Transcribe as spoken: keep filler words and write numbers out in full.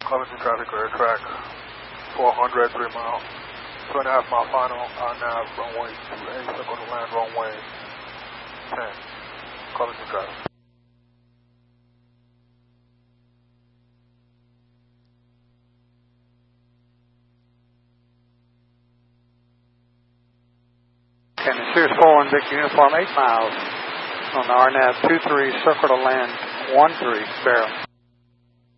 Covington traffic clear track four hundred, three mile, two and a half mile final on nav, runway two A, circle to land, runway ten, Covington traffic. Canyon Sears four one Victor Uniform, eight miles on the R N A V two three, circle to land one three, barrel.